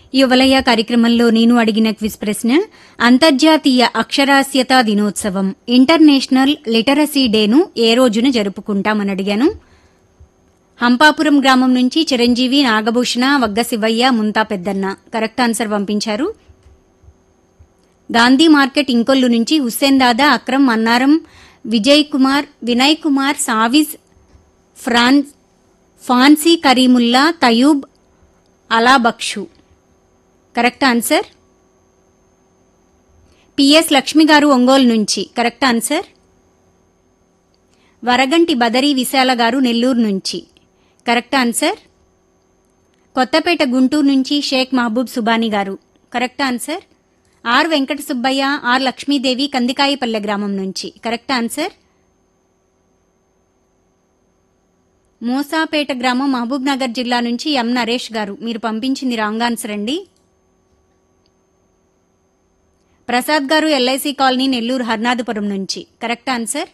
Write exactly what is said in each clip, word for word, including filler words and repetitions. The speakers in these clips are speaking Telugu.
యువలయ కార్యక్రమంలో నేను అడిగిన క్విజ్ ప్రశ్న, అంతర్జాతీయ అక్షరాస్యతా దినోత్సవం ఇంటర్నేషనల్ లిటరసీ డేను ఏ రోజున జరుపుకుంటామని అడిగాను. హంపాపురం గ్రామం నుంచి చిరంజీవి, నాగభూషణ, వగ్గ శివయ్య, ముంతా పెద్దన్న కరెక్ట్ ఆన్సర్ పంపించారు. గాంధీ మార్కెట్ ఇంకొల్లు నుంచి హుస్సేన్ దాదా, Akram, Annaram, Vijay Kumar, Vinay Kumar, సావిజ్, France fancy Karimulla, Tayub, అలాబక్షు correct answer. PS Lakshmi గారు ఒంగోలు నుంచి కరెక్ట్ ఆన్సర్. వరగంటి బదరి విశాల గారు నెల్లూరు నుంచి కరెక్ట్ ఆన్సర్. కొత్తపేట గుంటూరు నుంచి షేక్ మహబూబ్ సుబానీ గారు correct answer. Are Venkata Subbaiah, are Lakshmidevi Kandikayapalle గ్రామం నుంచి కరెక్ట్ ఆన్సర్. మోసాపేట గ్రామం మహబూబ్ నగర్ జిల్లా నుంచి ఎం నరేష్ గారు, మీరు పంపించింది రాంగ్ ఆన్సర్ అండి. ప్రసాద్ గారు ఎల్ఐసి కాలనీ నెల్లూరు హర్నాథపురం నుంచి కరెక్ట్ ఆన్సర్.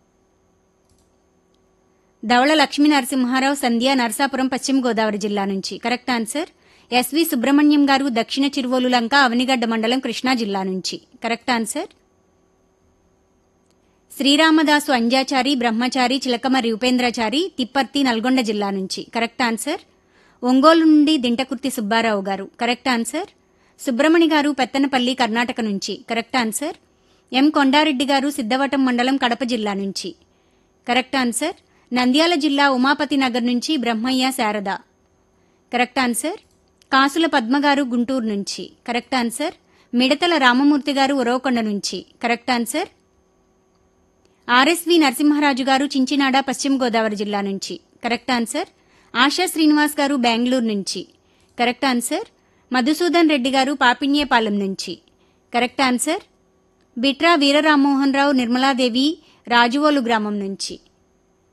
ధవళ లక్ష్మీ నరసింహారావు, సంధ్య, నరసాపురం పశ్చిమ గోదావరి జిల్లా నుంచి కరెక్ట్ ఆన్సర్. ఎస్వి సుబ్రహ్మణ్యం గారు దక్షిణ చిరువోలు లంక, అవనిగడ్డ మండలం, కృష్ణా జిల్లా నుంచి కరెక్ట్ ఆన్సర్. శ్రీరామదాసు అంజాచారి, బ్రహ్మచారి, చిలకమర్రి ఉపేంద్రచారి, తిప్పర్తి, నల్గొండ జిల్లా నుంచి కరెక్ట్ ఆన్సర్. ఒంగోలు నుండి దింటకుర్తి సుబ్బారావు గారు కరెక్ట్ ఆన్సర్. సుబ్రమణి గారు పెత్తనపల్లి, కర్ణాటక నుంచి కరెక్ట్ ఆన్సర్. ఎం కొండారెడ్డి గారు సిద్ధవటం మండలం, కడప జిల్లా నుంచి కరెక్ట్ ఆన్సర్. నంద్యాల జిల్లా ఉమాపతి నగర్ నుంచి బ్రహ్మయ్య, శారద కరెక్ట్ ఆన్సర్. కాసుల పద్మగారు గుంటూరు నుంచి కరెక్ట్ ఆన్సర్. మిడతల రామమూర్తి గారు ఉరవకొండ నుంచి కరెక్ట్ ఆన్సర్. ఆర్ఎస్వి నరసింహరాజు గారు చించినాడ, పశ్చిమ గోదావరి జిల్లా నుంచి కరెక్ట్ ఆన్సర్. ఆశా శ్రీనివాస్ గారు బెంగళూరు నుంచి కరెక్ట్ ఆన్సర్. మధుసూదన్ రెడ్డి గారు పాపిన్యేపాలెం నుంచి కరెక్ట్ ఆన్సర్. బిట్రా వీరరామ్మోహన్ రావు, నిర్మలాదేవి రాజువోలు గ్రామం నుంచి